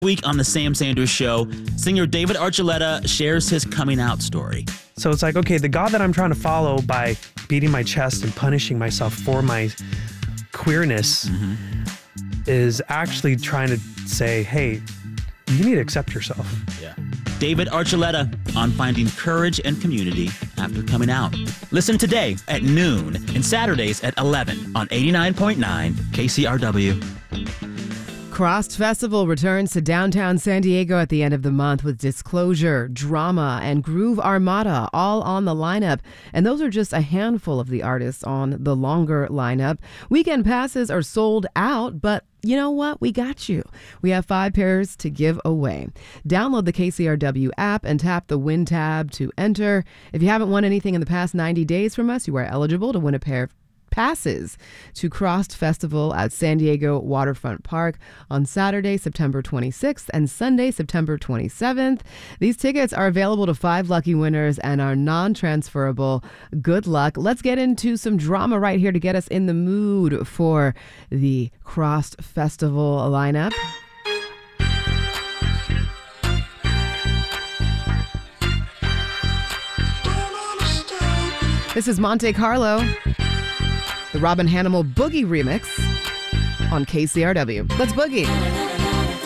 Week on the Sam Sanders Show, singer David Archuleta shares his coming out story. So it's like, okay, the God that I'm trying to follow by beating my chest and punishing myself for my queerness is actually trying to say, hey, you need to accept yourself. Yeah. David Archuleta on finding courage and community after coming out. Listen today at noon and Saturdays at 11 on 89.9 KCRW. Crossed Festival returns to downtown San Diego at the end of the month with Disclosure, Drama, and Groove Armada all on the lineup. And those are just a handful of the artists on the longer lineup. Weekend passes are sold out, but you know what? We got you. We have 5 pairs to give away. Download the KCRW app and tap the Win tab to enter. If you haven't won anything in the past 90 days from us, you are eligible to win a pair of passes to Crossed Festival at San Diego Waterfront Park on Saturday, September 26th and Sunday, September 27th. These tickets are available to 5 lucky winners and are non-transferable. Good luck. Let's get into some drama right here to get us in the mood for the Crossed Festival lineup. This is Monte Carlo, the Robin Hanimal Boogie remix on KCRW. Let's boogie.